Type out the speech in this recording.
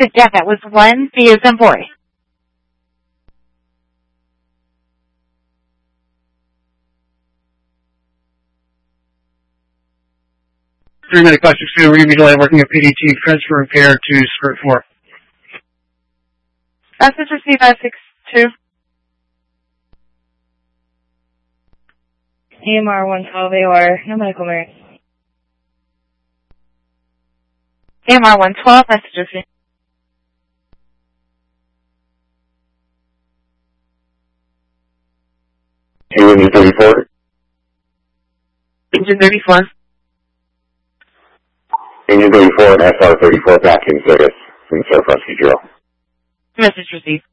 Yeah, that was 1, B as in boy. Three-minute question 2, Read working at PDT, transfer repair to script 4. Message received by 6-2. EMR 112 AOR, no medical emergency. EMR 112, message received. Engine 34. Engine 34. Engine 34 and SR 34 back in service from Surf Rescue Drill. Message received.